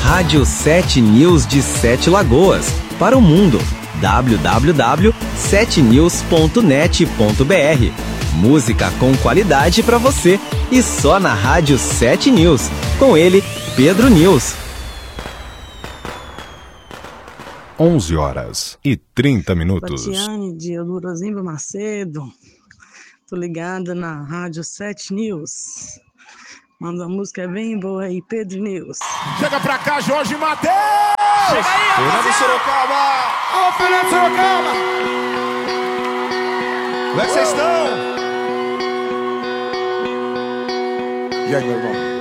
Rádio 7 News de Sete Lagoas, para o mundo. www.7news.net.br. Música com qualidade para você e só na Rádio 7 News. Com ele, Pedro News. 11h30. Tatiane de Eudorozinho Macedo. Tô ligada na Rádio 7 News. Manda uma música bem boa aí, Pedro News. Chega pra cá, Jorge Matheus! Chega aí, Fernando Sorocaba! Alô, Fernando Sorocaba! Como é que vocês estão? E aí, meu irmão?